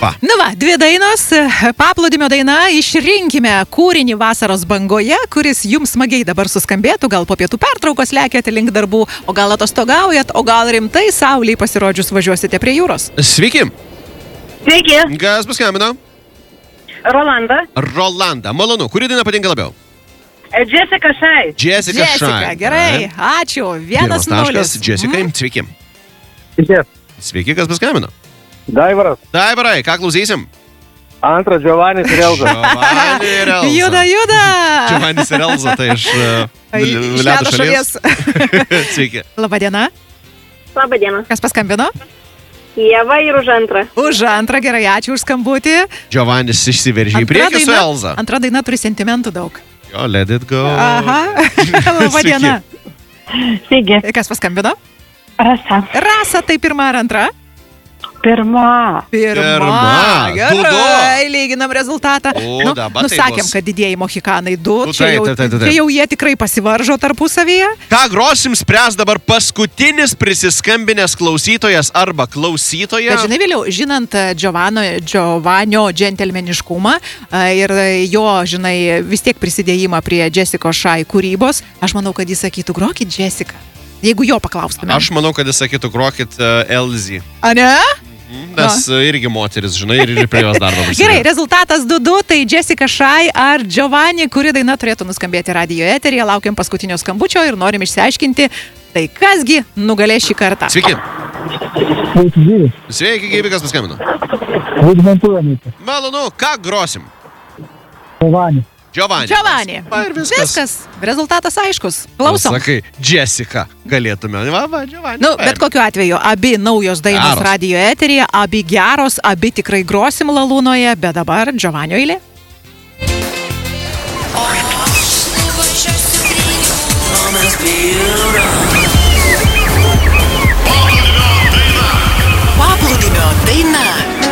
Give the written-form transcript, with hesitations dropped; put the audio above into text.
Nu va, 2 dainos, paplūdimio daina, išrinkime kūrinį vasaros bangoje, kuris jums smagiai dabar suskambėtų, gal po pietų pertraukos lekiate link darbų, o gal atostogaujat, o gal rimtai saulei pasirodžius važiuosite prie jūros. Sveiki. Sveiki, Kas paskambino? Rolanda. Malonu. Kuri daina patinka labiau? Jessica Shai. Jessica Shai. Jessica, gerai, ačiū, 1-0. Jessica, sveiki. Sveiki, kas paskambino? Daivarai, ką klausysim? Antrą Giovannis ir Elza. Giovanni ir Elza. Juda. Giovannis ir Elza, tai iš ledo šalies. Sveiki. Labadiena. Labadiena. Kas paskambino? Ieva ir už antrą. Už antrą, gerai, ačiū už skambutį. Giovannis išsiveržė į priekį su Elza. Antra daina turi sentimentų daug. Jo, let it go. Aha, labadiena. Sveiki. Kas paskambino? Rasa. Rasa, tai pirma ar antra? Pirma. Pirma. Gerai, lyginam rezultatą. O, dabar tai Nusakėm, bus. kad didieji mohikanai 2. Taip. Čia jau jie tikrai pasivaržo tarpusavyje. Ką grosim spręs dabar paskutinis prisiskambinęs klausytojas arba klausytoja. Bet žinai, vėliau, žinant Giovanio džentelmeniškumą ir jo, žinai, vis tiek prisidėjimą prie Jessica Shai kūrybos, aš manau, kad jis sakytų, grokit Jessica. Jeigu jo paklaustume. Aš manau, kad jis sakytų, grokit Elzy. A ne? Nes irgi moteris, žinai, ir prie jos darbo prisidėjo. Gerai, rezultatas 2-2, tai Jessica Shai ar Giovanni, kuri daina turėtų nuskambėti radijo eteryje. Laukiam paskutinio skambučio ir norim išsiaiškinti, tai kasgi nugalės šį kartą. Sveiki. Sveiki, gyvi, kas paskambino. Malonu, ką grosim? Giovanni. Giovanni. Viskas. Rezultatas aiškus. Klausom. Sakai, Jessica galėtume. Va, Giovanni. Nu, bet kokiu atveju, abi naujos dainos radijo eteryje, abi geros, abi tikrai grosim Lalūnoje, bet dabar Giovannio eilė. Mes